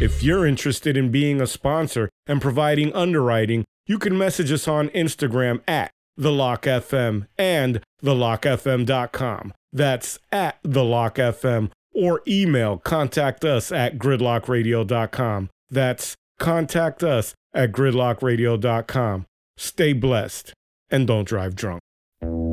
If you're interested in being a sponsor and providing underwriting, you can message us on Instagram at TheLockFM and TheLockFM.com. That's at TheLockFM, or email contact us at gridlockradio.com. That's contact us at gridlockradio.com. Stay blessed and don't drive drunk.